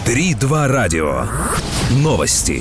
3-2 радио. Новости.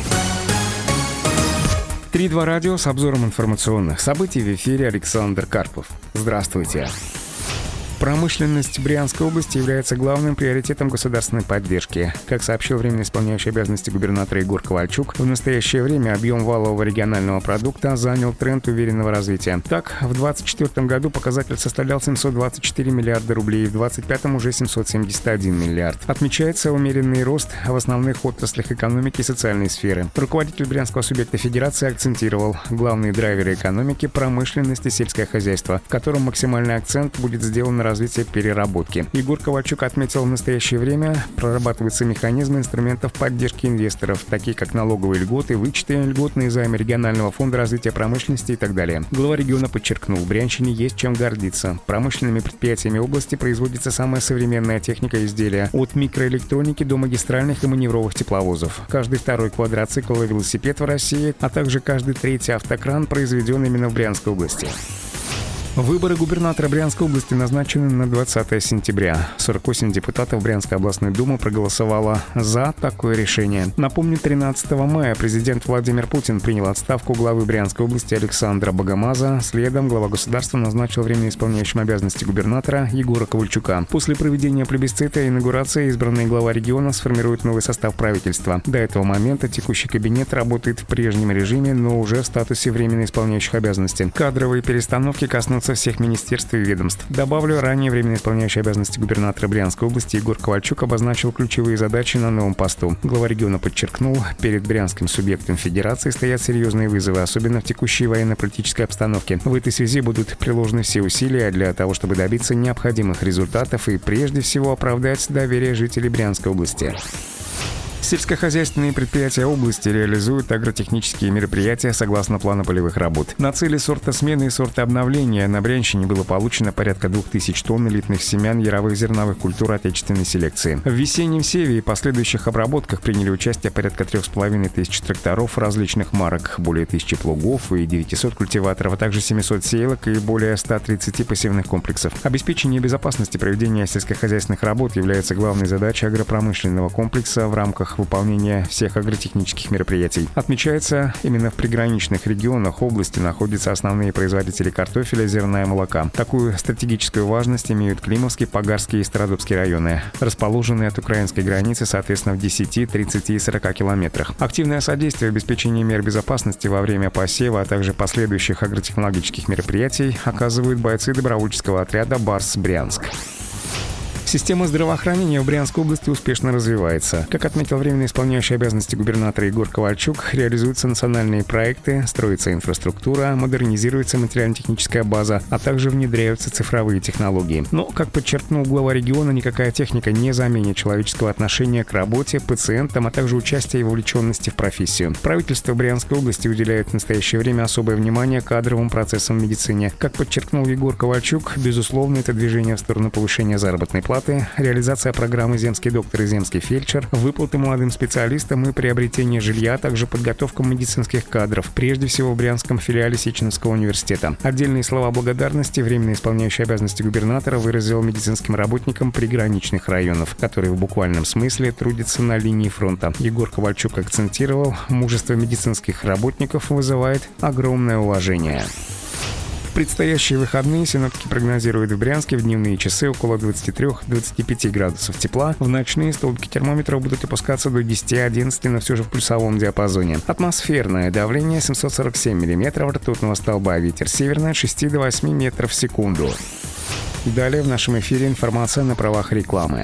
3-2 радио с обзором информационных событий. В эфире Александр Карпов. Здравствуйте. Промышленность Брянской области является главным приоритетом государственной поддержки. Как сообщил временно исполняющий обязанности губернатора Егор Ковальчук, в настоящее время объем валового регионального продукта занял тренд уверенного развития. Так, в 2024 году показатель составлял 724 миллиарда рублей, в 2025 уже 771 миллиард. Отмечается умеренный рост в основных отраслях экономики и социальной сферы. Руководитель брянского субъекта федерации акцентировал главные драйверы экономики – промышленность и сельское хозяйство, в котором максимальный акцент будет сделан на развитие переработки. Егор Ковальчук отметил, в настоящее время прорабатываются механизмы инструментов поддержки инвесторов, такие как налоговые льготы, вычеты, льготные займы регионального фонда развития промышленности и так далее. Глава региона подчеркнул, в Брянщине есть чем гордиться. Промышленными предприятиями области производится самая современная техника и изделия, от микроэлектроники до магистральных и маневровых тепловозов. Каждый второй квадроцикл и велосипед в России, а также каждый третий автокран произведен именно в Брянской области. Выборы губернатора Брянской области назначены на 20 сентября. 48 депутатов Брянской областной думы проголосовало за такое решение. Напомню, 13 мая президент Владимир Путин принял отставку главы Брянской области Александра Богомаза. Следом глава государства назначил временно исполняющим обязанности губернатора Егора Ковальчука. После проведения плебисцита и инаугурации избранный глава региона сформирует новый состав правительства. До этого момента текущий кабинет работает в прежнем режиме, но уже в статусе временно исполняющих обязанности. Кадровые перестановки коснутся всех министерств и ведомств. Добавлю, ранее временно исполняющий обязанности губернатора Брянской области Егор Ковальчук обозначил ключевые задачи на новом посту. Глава региона подчеркнул, перед брянским субъектом федерации стоят серьезные вызовы, особенно в текущей военно-политической обстановке. В этой связи будут приложены все усилия для того, чтобы добиться необходимых результатов и прежде всего оправдать доверие жителей Брянской области. Сельскохозяйственные предприятия области реализуют агротехнические мероприятия согласно плану полевых работ. На цели сортосмены и сортообновления на Брянщине было получено порядка 2000 тонн элитных семян яровых зерновых культур отечественной селекции. В весеннем севе и последующих обработках приняли участие порядка 3500 тракторов различных марок, более 1000 плугов и 900 культиваторов, а также 700 сеялок и более 130 посевных комплексов. Обеспечение безопасности проведения сельскохозяйственных работ является главной задачей агропромышленного комплекса в рамках выполнения всех агротехнических мероприятий. Отмечается, именно в приграничных регионах области находятся основные производители картофеля, зерна и молока. Такую стратегическую важность имеют Климовский, Погарский и Стародубский районы, расположенные от украинской границы, соответственно, в 10, 30 и 40 километрах. Активное содействие в обеспечении мер безопасности во время посева, а также последующих агротехнологических мероприятий оказывают бойцы добровольческого отряда «Барс Брянск». Система здравоохранения в Брянской области успешно развивается. Как отметил временно исполняющий обязанности губернатора Егор Ковальчук, реализуются национальные проекты, строится инфраструктура, модернизируется материально-техническая база, а также внедряются цифровые технологии. Но, как подчеркнул глава региона, никакая техника не заменит человеческого отношения к работе, пациентам, а также участия и вовлеченности в профессию. Правительство Брянской области уделяет в настоящее время особое внимание кадровым процессам в медицине. Как подчеркнул Егор Ковальчук, безусловно, это движение в сторону повышения заработной платы, реализация программы «Земский доктор» и «Земский фельдшер», выплаты молодым специалистам и приобретение жилья, а также подготовка медицинских кадров, прежде всего в Брянском филиале Сеченовского университета. Отдельные слова благодарности временно исполняющий обязанности губернатора выразил медицинским работникам приграничных районов, которые в буквальном смысле трудятся на линии фронта. Егор Ковальчук акцентировал, мужество медицинских работников вызывает огромное уважение. В предстоящие выходные синоптики прогнозируют в Брянске в дневные часы около 23-25 градусов тепла. В ночные столбики термометров будут опускаться до 10-11, но все же в плюсовом диапазоне. Атмосферное давление 747 мм ртутного столба, ветер северный от 6 до 8 метров в секунду. Далее в нашем эфире информация на правах рекламы.